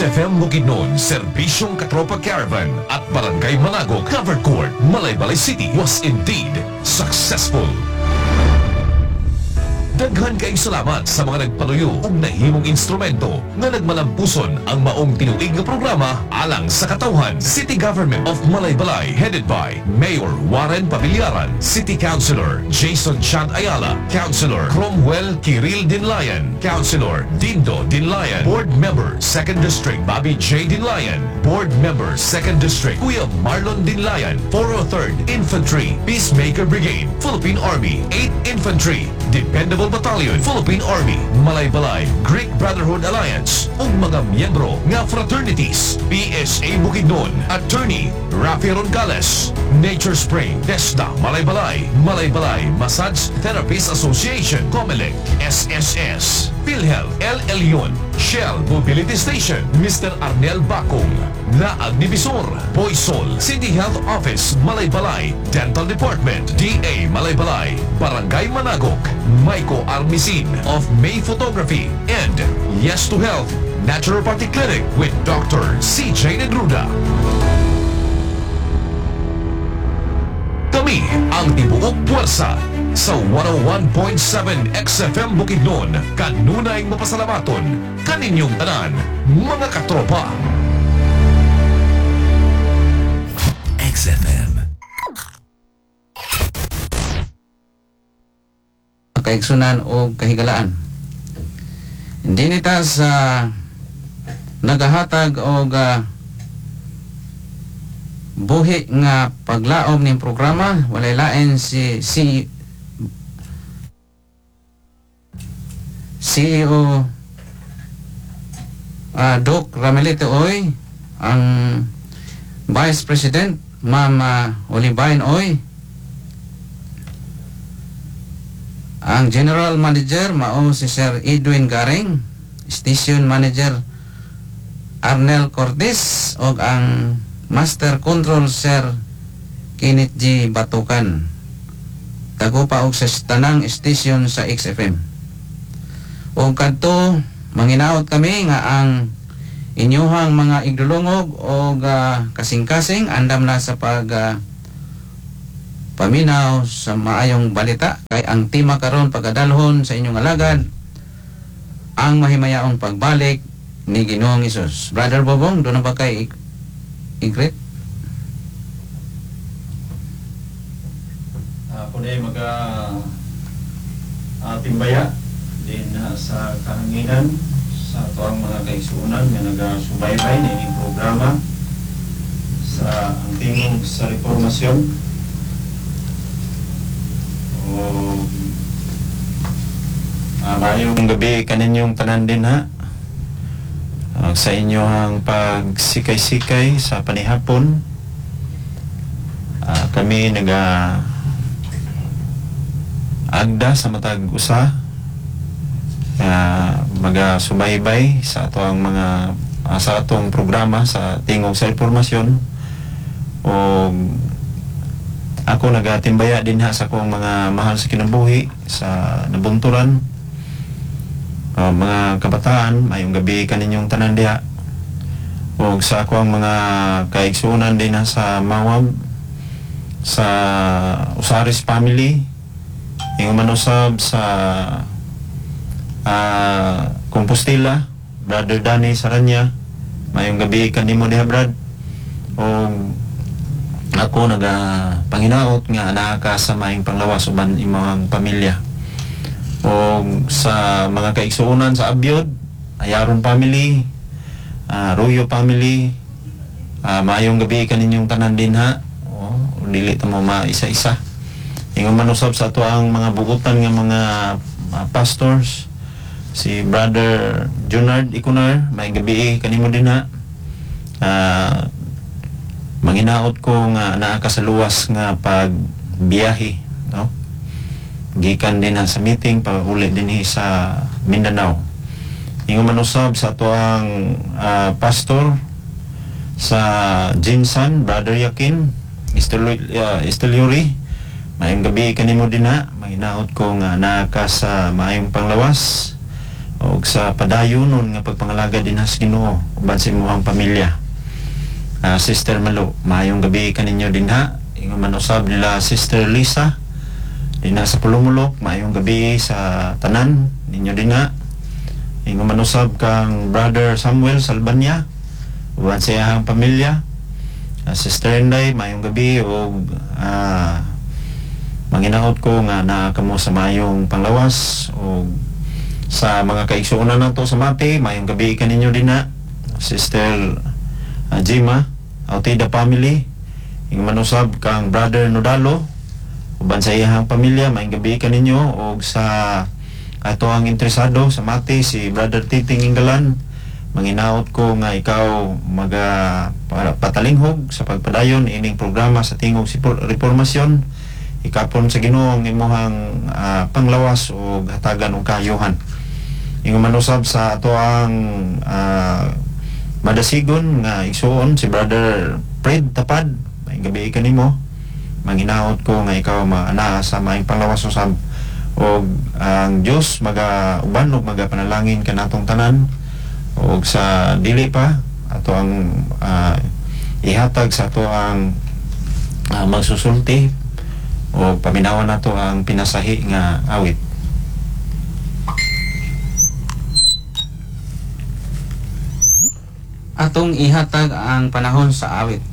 XFM Bukidnon, Serbisyong Katropa Caravan at Barangay Manago Covered Court, Malaybalay City was indeed successful. Daghan kayong salamat sa mga nagpaluyo ug nahimong instrumento nga nagmalampuson ang maong tinuig nga programa alang sa katawhan. City Government of Malaybalay headed by Mayor Warren Pabillaran, City Councilor Jason Chad Ayala, Councilor Cromwell Kiril Dinlayan, Councilor Dindo Dinlayan, Board Member 2nd District Bobby J. Dinlayan, Board Member 2nd District Kuya Marlon Dinlayan, 403rd Infantry Peacemaker Brigade, Philippine Army 8th Infantry Dependable Battalion, Philippine Army, Malaybalay, Greek Brotherhood Alliance, ug mga miyembro nga fraternities, PSA Bukidnon, Attorney Rafi Roncales, Nature Spring, TESDA, Malaybalay, Malaybalay Massage Therapists Association, COMELEC, SSS, PhilHealth, El Elyon, Shell Mobility Station, Mr. Arnel Bacong, Naag ni Bisor, Boysol, City Health Office, Malaybalay, Dental Department, DA Malaybalay, Barangay Managok, Maiko Armisin of May Photography, and Yes to Health Naturopathy Clinic with Dr. CJ Nedruda. Kami ang tibuok puwersa sa 101.7 XFM Bukidnon. Kanunay mapasalamaton kaninyong tanan, mga katropa. XFM. Kaigsunan o kahigalaan. Hindi nita sa nagahatag o buhi nga paglaom ning programa, walay lain si CEO Doc Ramelito Oy, ang Vice President Mama Olivain Oy, ang General Manager mao si Sir Edwin Garing, Station Manager Arnel Cortez, o ang Master Control Sir Kenneth G. Batukan. Tagupa og sa tanang station sa XFM. O kadto manginaot kami nga ang inyuhang mga igdulungog o kasing-kasing andam na sa paminaw sa maayong balita kay ang tema karon pagkadalhon sa inyong alagad ang mahimayaong pagbalik ni Ginoong Hesus. Brother Bobong, doon na ba kay Igret? Ako na yung timbaya din sa kahanginan sa ito ang mga kaigsuunan nga nagasubaybay na ining programa sa ang tingog sa reformasyon. Mayong gabi kaninyong tanan din ha, sa inyong pagsikay-sikay sa panihapon. Kami agda sa matag usa magasubaybay sa atong mga sa atong programa sa tingog sa informasyon. O ako nagatimbaya din ha sa akong mga mahal sa kinabuhi sa nabunturan, mga kabataan. Mayong gabi kaninyong tanan diha. O sa akong mga kaigsuunan din ha sa Mawab, sa Usaris family, yung manusab sa Compostela, Brother Danny Saranya. Mayong gabi kanimo diha, Brad. O ako panginaot nga anaka sa maing panglawas uban imong pamilya. O sa mga kaigsuunan sa Abyod, Ayaron family, Ruyo family, mayong gabi kaninyong tanan din ha. O dili ta mo maisa-isa. Ingon manusab sa ato ang mga bugutan nga mga pastors, si Brother Junard Ikunar, may gabi kanimo din ha. Manginaot ko nga naa ka sa luwas nga pagbiyahe, no? Gikan din sa meeting pa uli din sa Mindanao. Ingon manusab sa ato ang pastor sa Jinsan, Brother Yakin Esteliori, mayong gabi kanimo din ha. Manginaot ko nga naa ka sa maayong panglawas. o sa padayonon nga pagpangalaga din sa Ginoo uban sa imong pamilya. Sister Malo, maayong gabi kaninyo din ha. Ingon man usab nila Sister Lisa din sa Pulumulok, maayong gabi sa tanan ninyo din ha. Ingon man usab kang Brother Samuel Salbanya uban sa iyang pamilya. Sister Inday, maayong gabi o manginaot ko nga na kamo sa maayong panglawas o sa mga kaigsuonan nato sa Mati, maayong gabi kaninyo din na. Sister Jima, Autida family, ingon man usab kang Brother Nodalo uban sa iyang pamilya, maayong gabi kaninyo o sa ato ang interesado sa Mati si Brother Titing Inggalan. Manginaot ko nga ikaw patalinghog sa pagpadayon ining programa sa tingog reformasyon, ikapon sa Ginoo ang imong panglawas o hatagan og kayuhan. Ingon man usab sa ato ang madasigon nga igsuon si Brother Fred Tapad, may gabi kanimo. Manginaot ko nga ikaw maana sa maayong panglawas usab og ang Dios uban og magapanalangin kanatong tanan og sa dili pa ato ang ihatag sa ato ang magsusulti o paminawan nato ang pinasahi nga awit. Atong ihatag ang panahon sa awit.